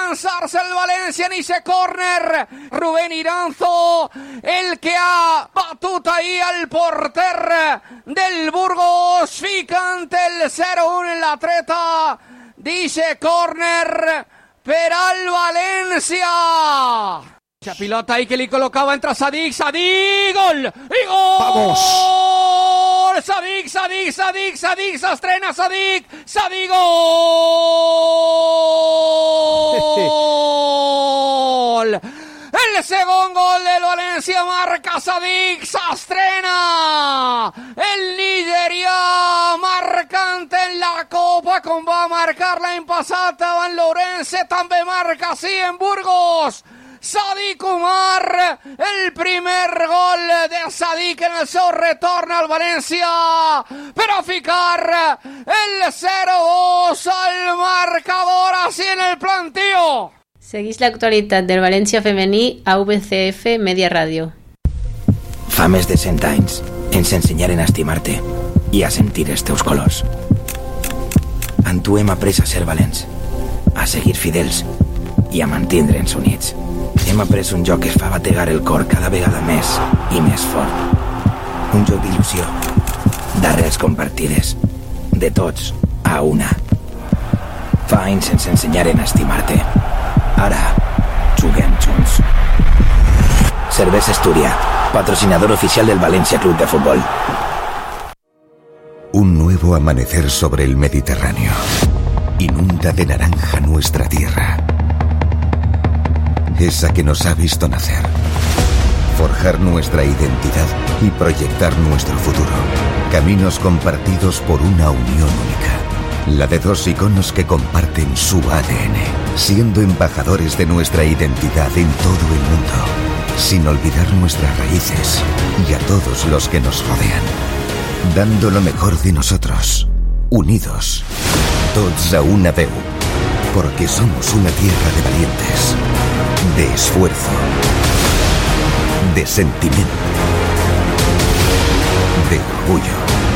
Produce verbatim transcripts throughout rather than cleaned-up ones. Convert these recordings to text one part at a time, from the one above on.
lanzarse el Valencia en ese córner. Rubén Iranzo, el que ha batuto ahí al porter del Burgos, ficante el cero uno en la treta. Dice córner per al Valencia. Esa pilota ahí que le colocaba entre Sadik, Sadik, gol, y gol. Vamos. Sadik, Sadik, Sadik, Sadik, se estrena Sadik, Sadik, gol. El segundo gol del Valencia marca Sadik, se estrena. El Nigeria marcante en la Copa, com va marcar l'any passat davant l'Ourense, també marca sí en Burgos. Sadik Umar, el primer gol de Sadik en el seu retorn al València per a ficar el cero dos al marcador así en el plantío. Seguís l'actualitat del València femení a V C F Media Ràdio. Fa més de cent anys ens ensenyaren a estimar-te i a sentir els teus colors. En tu hem après a ser valents, a seguir fidels i a mantindre'ns units. Hem après un joc que es fa bategar el cor cada vegada més i més fort. Un joc d'il·lusió, d'arrels compartides, de tots a una. Fa anys ens ensenyaren a estimar-te. Ara, juguem junts. Cervesa Astúria, patrocinador oficial del Valencia Club de Fútbol. Un nuevo amanecer sobre el Mediterráneo. Inunda de naranja nuestra tierra. Esa que nos ha visto nacer, forjar nuestra identidad y proyectar nuestro futuro. Caminos compartidos por una unión única. La de dos iconos que comparten su A D N, siendo embajadores de nuestra identidad en todo el mundo, sin olvidar nuestras raíces y a todos los que nos rodean. Dando lo mejor de nosotros, unidos, tots a una veu, porque somos una tierra de valientes, de esfuerzo, de sentimiento, de orgullo.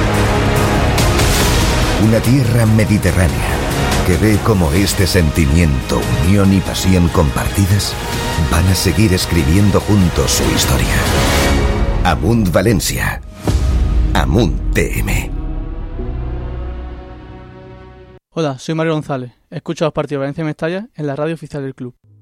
Una tierra mediterránea que ve cómo este sentimiento, unión y pasión compartidas van a seguir escribiendo juntos su historia. Amunt Valencia. Amunt T M. Hola, soy Mario González. Escucho los partidos de Valencia y Mestalla en la radio oficial del club.